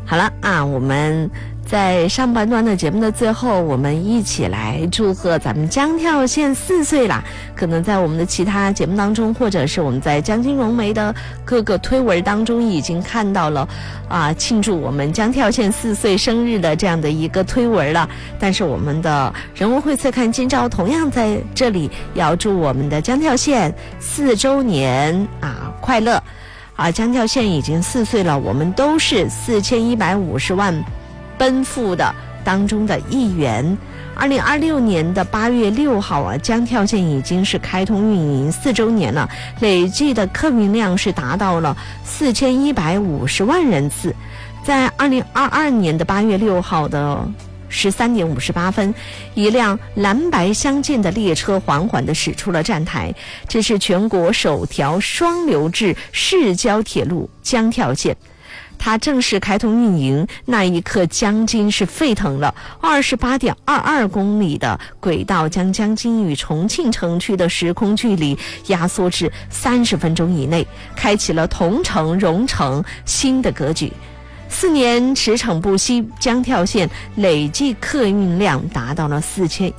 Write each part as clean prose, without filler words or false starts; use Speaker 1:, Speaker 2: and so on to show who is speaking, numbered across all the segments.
Speaker 1: 好了啊，我们在上半段的节目的最后，我们一起来祝贺咱们江跳县4岁啦。可能在我们的其他节目当中，或者是我们在江津融媒的各个推文当中已经看到了庆祝我们江跳县4岁生日的这样的一个推文了。但是我们的人文会侧看今朝同样在这里要祝我们的江跳县4周年快乐江跳县已经4岁了，我们都是4150万奔赴的当中的一员。2026年的8月6号江跳县已经是开通运营4周年了，累计的客运量是达到了4150万人次。在2022年的8月6号的13点58分，一辆蓝白相间的列车缓缓地驶出了站台，这是全国首条双流制市郊铁路江跳线。它正式开通运营那一刻，江津是沸腾了。28.22公里的轨道将江津与重庆城区的时空距离压缩至30分钟以内，开启了同城融城新的格局。4年驰骋不息，江跳县累计客运量达到了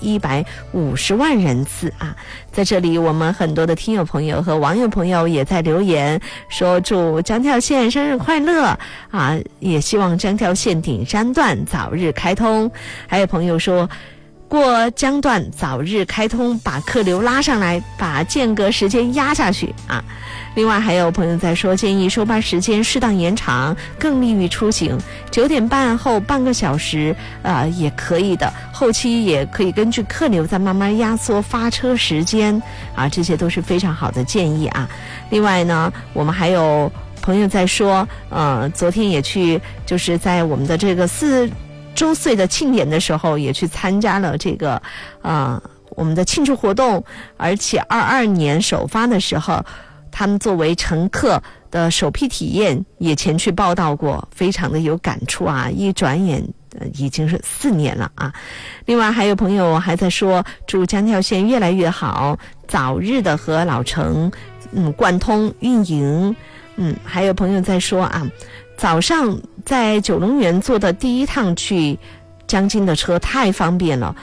Speaker 1: 4150万人次在这里，我们很多的听友朋友和网友朋友也在留言说祝江跳县生日快乐也希望江跳县顶山段早日开通。还有朋友说过江段早日开通，把客流拉上来，把间隔时间压下去另外还有朋友在说，建议收班时间适当延长，更利于出行。9点半后半个小时也可以的，后期也可以根据客流再慢慢压缩发车时间这些都是非常好的建议另外呢，我们还有朋友在说昨天也去就是在我们的这个4周岁的庆典的时候也去参加了这个我们的庆祝活动，而且22年首发的时候，他们作为乘客的首批体验也前去报道过，非常的有感触一转眼已经是4年了另外还有朋友还在说祝江跳县越来越好，早日的和老城贯通运营还有朋友在说早上在九龙园坐的第一趟去江津的车太方便了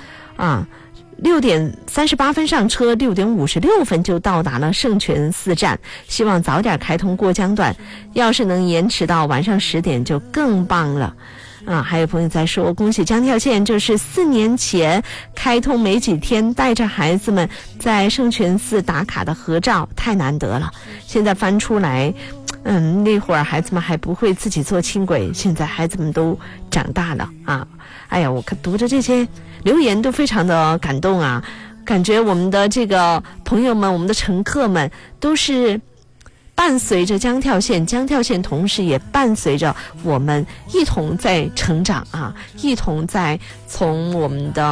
Speaker 1: 6点38分上车，6点56分就到达了圣泉寺站，希望早点开通过江段，要是能延迟到晚上10点就更棒了还有朋友在说恭喜江跳县，这是4年前开通没几天，带着孩子们在圣泉寺打卡的合照太难得了，现在翻出来那会儿孩子们还不会自己坐轻轨，现在孩子们都长大了哎呀，我读着这些留言都非常的感动感觉我们的这个朋友们，我们的乘客们都是伴随着江跳县，江跳县同时也伴随着我们一同在成长一同在从我们的